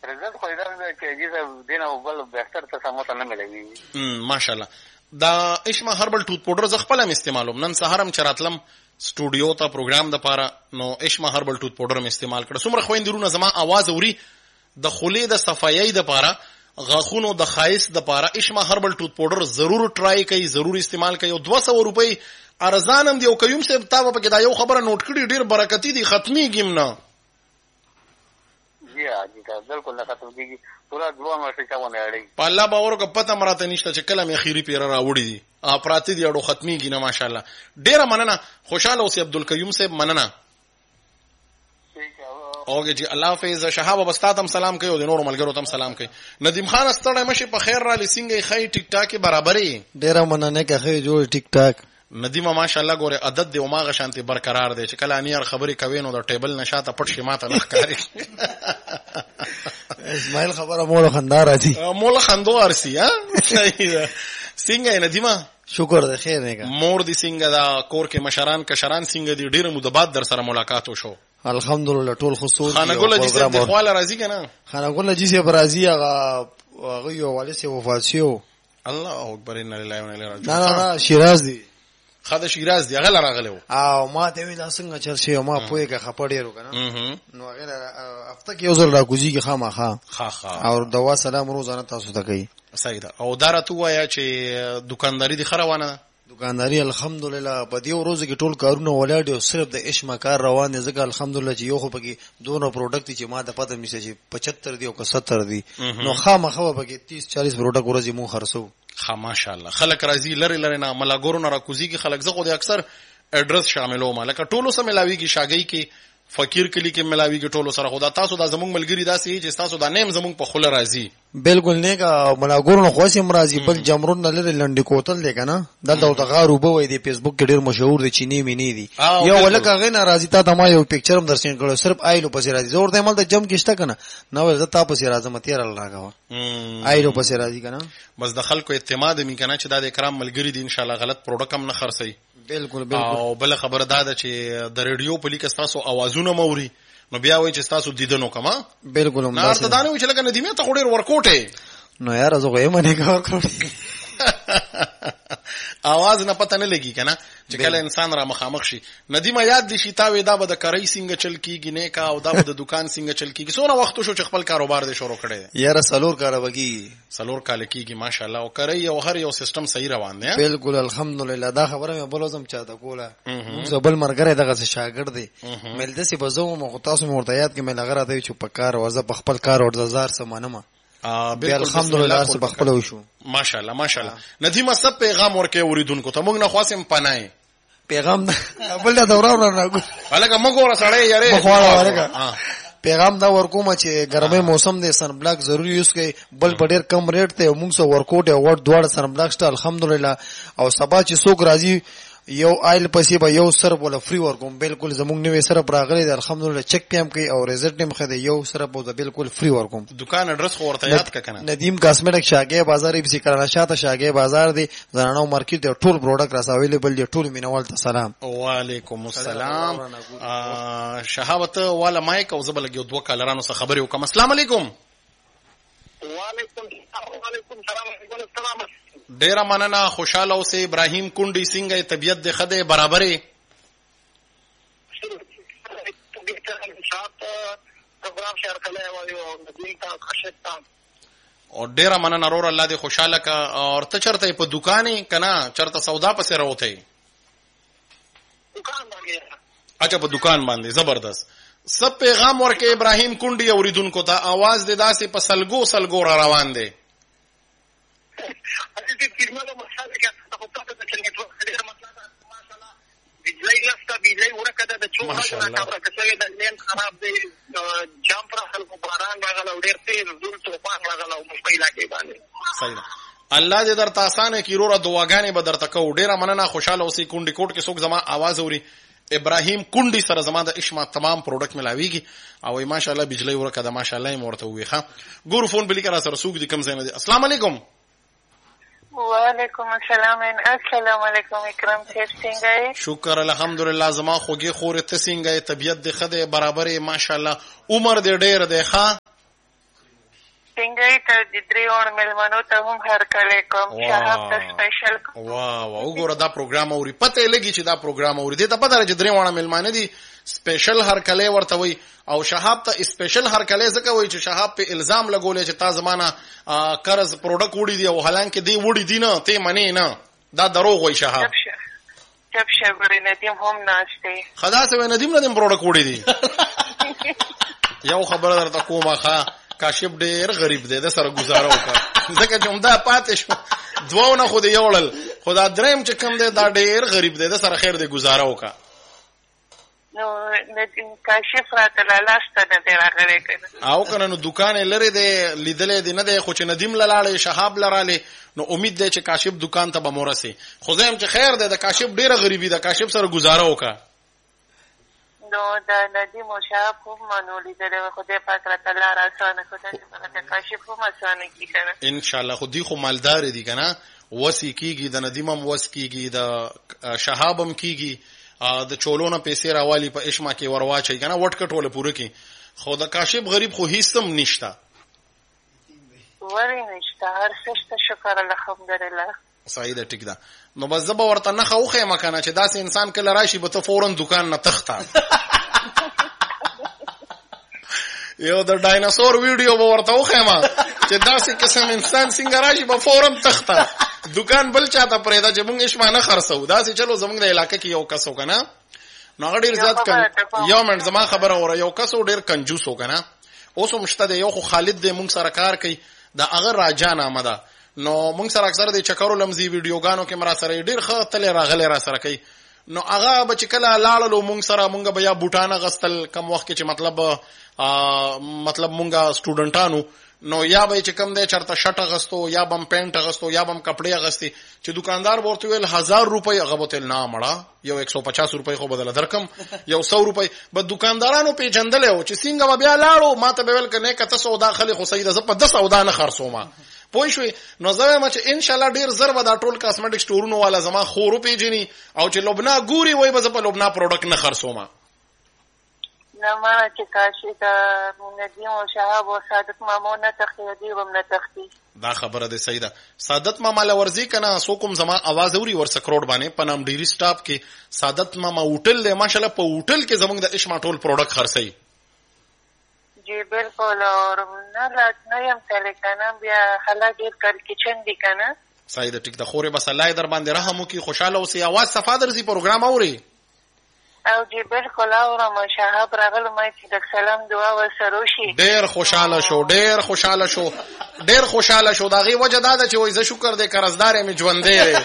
رزلټ خو دا چې جزه دینه بل بهتر څه سمته نه ملوي. ماشاءالله. دا اشما هربل ټوت پاوډر ز خپل استعمالوم. نن سهارم چراتلم سټوډیو ته پروګرام د پاره نو اشما هربل ټوت پاوډر استعمال کړ. څومره خويندرونه زما आवाज اوري د خولې د صفایي د پاره غاخونو د خایس د پاره اشما هربل ټوت پاوډر ضرور ټرای کړئ، ضرور استعمال کړئ. او 200 روپۍ ارزانم دی او قیوم صاحب تاسو په کې دا یو خبره نوٹ کړی ډیر برکتی دي ختمي ګمنه. جی دا بالکل نه ختم کیږي پورا دوا مرشي چاونه اړي. په الله باور کو پته مراته نشته چې کله مې اخیری پیر راوړی دي اپراتی دی اډو ختمي ګینه ماشاءالله. ډیره مننه. خوشاله اوسې عبدالقیوم صاحب مننه. اوګه جی الله حافظ. شهاب بستاتم سلام کوي او د نور ملګرو تم سلام کوي. ندیم خان ستړی مشي په خیر را لسینګي خی ټیک ټاک برابرې. ډیره مننه کوي جوړ ټیک ټاک. ندیم ماشاءالله ګوره عدد دی او ماغه شانتي برقرار دی چې کله انیر خبري کوي نو د ټیبل نشاته پټ شي ماته نه ښکاری. اسماعیل خبره مولا خندار راځي. مولا خندو ارسي ها. څنګه ندیمه؟ شکر د خیر نه. مور دي څنګه دا کور کې مشران کشران څنګه دي؟ ډیره مده بعد در سره ملاقات وشو. الحمدلله ټول خصوص. خانګل جی سره د خواله راځي کنه؟ خانګل جی سره راځي هغه یو والي سه وفات شو. الله اکبر ان لله و انا الیه راجعون. نه شیراز دی. خاطر شیراز دی هغه راغلو. او ما ته ویل څنګه چرشي ما پوهه خپړېرو کنه. نو هغه هفته کې یو ځل راګوزي کې خامخا. او دوا سلام روزانه تاسو ته کوي. صحیح ده. او دارته وایا چې دکانداری دي خروانه؟ دکانداری الحمدلله په دې ورځو کې ټول کارونه ولاړ دي، صرف د اشما کار روان دي. ځکه الحمدلله چې یو خو پکې دوه پروډکټ چې ما د پته نشته چې 75 دي او 70 دي. نو خامخا پکې 30-40 پروډکټ ورځي مو خرڅو. ماشاءالله. خلک راځي لری نه ملاګورو نه راکوزي کې خلک زغه دي اکثر اډرس شاملو مالک ټولو سره ملاوي کې شاګي کې فقیر کلی کې ملاوي کې ټولو سره خدا تاسو دا زمونږ ملګری داسې چې تاسو دا نیم زمونږ په خوله راځي. بالکل نه کا ملاګورو نه خوښم راځي بل جمرون نه لري لنډی کوتل دی کنه دلته د غارو به وي دی فیسبوک کې ډیر مشهور دي چینی مینی دي. یو ولکه غنه راځي ته ما یو پکچر هم درسین کړو صرف آیلو پسې راځي زور ته مل د جم کېشته کنه نو زه تا پسې راځم تیر راغوا آیلو پسې راځي کنه. بس د خلکو اعتماد می کنه چې دا د کرام ملګری دي ان شاء الله غلط پروډکټ هم نه خرڅي. بالکل بالکل. او بل خبره دا چې د ریډیو په لیک تاسو आवाजونه موري نو بیا وای چې تاسو دیدنو کما. بالکل هم نه ته دا نه چې لکه ندیمه ته ډیر ورکوټه نو یار زه غوې منه کا ورکوټه आवाज نه پته نه لګي کنه چې کله انسان را مخامخ شي. ندیمه یاد دي شي تا وې دا به د کرای څنګه چل کیږي نه کا او دا به د دکان څنګه چل کیږي. سونه وخت شو چې خپل کاروبار دې شروع کړي یار سلور کاروباګي سلور کال کیږي ماشاءالله او کرای او هر یو سیستم صحیح روان دی. بالکل الحمدلله. دا خبره مې بلوزم چاته کوله زبل مرګره دغه شاګرد دی ملده سي بزو مو تاسو مرتیات کې مې لګره دی چې په کار وځه په خپل کار او زار سمانه الحمدلله سب خپل وشو ماشاءالله ماشاءالله. ندیمه سب پیغام ورکه اوریدونکو ته موږ نه خاصم پناه پیغام بل دا دوران راغو هلکه موږ ور سره یاره مخواله پیغام دا ورکوم چې ګرمه موسم دی سن بلاک ضروری یوز کوي بل په ډیر کم ریټ ته موږ سو ورکوټ او ور دوړ سن بلاک شته الحمدلله. او سبا چې څوک راځي یو آیل پسې به یو سر ولا فری ورکوم. بالکل زموږ نوې سره راغلي د الحمدلله چک پیم کوي او ریزلټ هم خده یو سره به بالکل فری ورکوم. دکان اډرس خو ورته یاد کا کنه ندیم کاسمیټک شاګه بازار به کرانا شاته شاګه بازار دی زنانو مارکیټ دی ټول پروډکټ راس اویلیبل دی. ټول مینوال ته سلام. وعلیکم السلام. شهابت والا مایک او زبل یو دوه کالرانو سره خبرې وکم. السلام علیکم. وعلیکم السلام. ډیره مننه. خوشاله اوسه. ابراهیم کونډي څنګه طبيعت د خده برابرې؟ او ډیره مننه رور الله دې خوشاله کا. او ته چرته په دکانې کنا چرته سودا پسې راوته؟ دکان باندې. اچھا په دکان باندې زبردست. سب پیغام ورکه ابراهیم کونډي اوریدونکو ته आवाज دې داسې په سلګو را روان دي. الله دې درته اسانه کی روره دعاګانې به درته کو. ډیره مننه. خوشاله اوسې. کونډي کوټ کې څوک زما आवाज اوري ابراهیم کونډي سره زما د اشما تمام پروډکټ ملاويږي او ماشاءالله بجلی ورکه ده ماشاءالله مورته ویخه. ګور فون بلی کرا سره سوق دي کم زینه دي. السلام علیکم. وعلیکم السلام. السلام علیکم اکرام صاحب څنګه یې؟ شکر الحمدلله. زما خوږی خور ته څنګه یې؟ طبيعت د خده برابرې ماشاءالله. عمر دې ډېر دی ښا ټیسټینګ ته د 3 وړ مېلمنو ته هم هرکلی کوم شهاب ته سپیشل واه وګوره دا پروګرام اوري پته لګي چې دا پروګرام اوري دې ته پته لري چې 3 وړ مېلمانه دي سپیشل هرکلی ورته وي او شهاب ته سپیشل هرکلی ځکه وایي چې شهاب په الزام لګولې چې تا زمانہ قرض پروډکټ وړي دی او حالانکه دی وړي دی نه ته منې نه دا دروغ وایي شهاب چپ شګوري ندیم هم ناشته خدا سه ندیم پروډکټ وړي دی یو خبره درته کومه ښه کاشف ډېر غریب دی د سره گزاره وکړه ځکه چې همدا پاتې شو دوونه خو دې یوړل خو دا دریم چې کوم دی دا ډېر غریب دی د سره خیر دی گزاره وکړه نو کاشف راته لاسته نه دی راغلی کنه او کنه نو دکان لري دی لیدلې دی نه دی خو چې ندیم لاله شهاب لراله نو امید دی چې کاشف دکان ته به مورسي خو زم چې خیر دی د کاشف ډېر غریبي د کاشف سره گزاره وکړه نو دا ندیم او شهاب هم منو لیدل خدای پاک را تعالی را آسانه کړه چې کاشف هم آسانه کی کنه ان شاء الله خو دی خو مالدار دي کنه وسی کیږي د ندیم هم وس کیږي د شهاب هم کیږي د چولونه پیسې راوالی په اشما کې ورواچي کنه وټکټ ولا پوره کی خو د کاشف غریب خو هیڅ هم نشتا وری نشتا هر څه شکر الحمدلله صحیح ده ټیک ده نو بس زبا ورته نه خوخه مکنه چې داسې انسان کله راشي به ته فورن دکان نه تخته یو د ډایناسور ویډیو به ورته وخېما چې داسې قسم انسان څنګه راشي به فورن تخته دکان بل چاته پرېدا چې مونږ اشما نه خرڅو داسې چلو زمونږ د علاقې کې یو کس وکنه نو ډېر زیات یو منټ زما خبره وره یو کس ډېر کنجوس وکنه اوس هم شته یو خو خالد دې مونږ سره کار کوي دا هغه راجا نامه ده نو مونږ سره اکثر د چکرو لمزي ویډیوګانو کې مرا سره ډېر ښه تل راغلی را سره کوي نو هغه به چې کله لاړلو مونږ سره مونږ به یا بوټانه غستل کم وخت کې چې مطلب مونږه سټوډنټانو نو یا به چې کم دی چرته شټ غستو یا بم پینټ غستو یا بم کپڑے غستي چې دکاندار ورته ویل 1000 روپۍ هغه بوتل نه مړه یو 150 روپۍ خو بدل درکم یو 100 روپۍ به دکاندارانو په جندل او چې څنګه بیا لاړو ما ته به ویل کنه کته سودا خلی خو سید ز په 10 سودا نه خرڅوم پوه شوي نو زه ما چې ان شاء الله ډیر زر به دا ټول کاسمیټک سٹورونو والا زما خورو پیجنی او چې لبنا ګوري وای به په لبنا پروډکټ نه خرڅوم نه ما چې کاشي دا ندیم او شهاب او سعادت مامو نه تخیدی و نه تختی دا خبره ده سیده سعادت ماما لورزی کنه سو کوم زما आवाज اوري ورس کروڑ باندې پنام ډیری سټاپ کې سعادت ماما هوټل له ماشاءالله په هوټل کې زمونږ د اشما ټول پروډکټ خرڅي جی بالکل اور نه یم تل کنه بیا حالا ډیر کار کچن دی کنه سیده ټیک د خوري بس الله در باندې رحم وکي خوشاله اوسې आवाज صفادر سي پروګرام اوري او جی بالکل اورم شهاب راغلو ما چې د سلام دعا وسره شي ډیر خوشاله شو داغي وجه دا چې وای زه شکر دې قرضدار مې ژوندې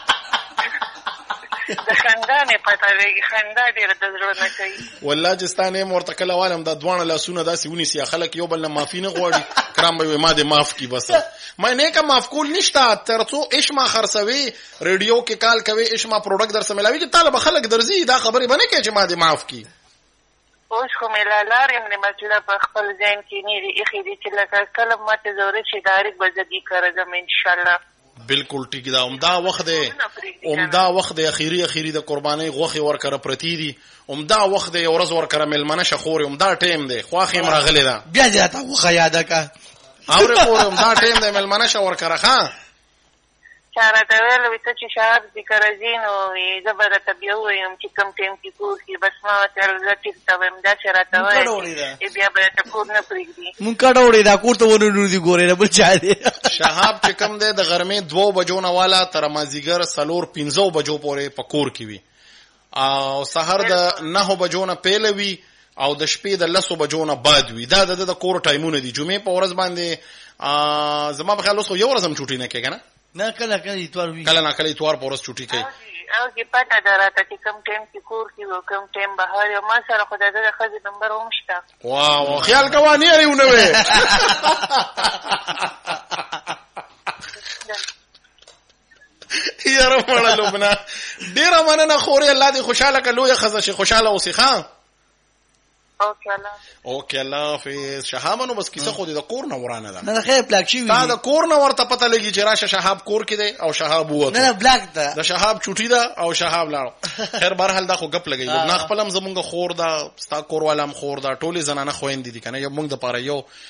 د خندانه پته لګي خندا ډیر د زړه نه کوي والله جستانه مرته کله والم دا دوانه لاسونه داسې ونی سي خلک یو بل نه معافي نه غواړي کرام به ما دې معاف کی بس ما نه کا معاف کول نشته ترڅو اشما خرڅوي ریډیو کې کال کوي اشما پروډکټ در سملاوي چې طالب خلک درځي دا خبره باندې کې چې ما دې معاف کی اوس خو ملالار یم نه مطلب خپل ځین کې نه دی اخی دې چې لکه کلم ماته زوره چې دارک بزدي کارم ان شاء الله بالکل ټیک دا عمدا وخت دی اخیری د قرباني غوخي ورکره پرتی دي عمدا وخت دی ورځ ورکره ملمنه شخوري عمدا ټیم دی خواخي مرغله ده بیا ځاته وخه یاد کا اور خور عمدا ټیم دی ملمنه شور کړه ها چاره ته ویل وته چې شهاب ذکر زین او زبر تبيو يم چې کم ټیم کې کوی بس ما تل ذکر ته ویم دا شراته وای بیا به ته کور نه پریږدي مونږ کډوړې دا کور ته ونو دي ګورې نه بل چا دی شهاب چې کم دی د غرمې 2 بجو نه والا تر مازیګر 4-5 بجو پورې پکور کی وی او سحر د 9 بجو نه پیلوي او د شپې د 10 بجو نه بعد وی دا د کور ټایمونه دي جمعې په ورځ باندې زما په خیال اوس یو ورځم چټي نه کوي کنه نه کله اتوار وی کله اتوار په ورځ چټي کوي او کې پټه دراته چې کم ټیم کې کور کې او کم ټیم بهر یو ما سره خدای دې خزي نمبر هم شته واو خیال کوه نه لريونه وې یاره مړه لوبنا ډیره مننه خوري الله دې خوشاله کړي لوی خزه شي خوشاله اوسې ښا اوکې الله حافظ شهابانو بس کیسه خو دې د کور نه ورانه ده نه خیر بلاک شي دا د کور نه ورته پته لګي چې راشه شهاب کور کې دی او شهاب وته نه بلاک ده د شهاب چوټي ده او شهاب لاړو خیر بهرحال دا خو غپ لګي نه خپلم زمونږ خور دا ستا کور والام خور دا ټولي زنانه خويندې دي کنه یو موږ د پاره یو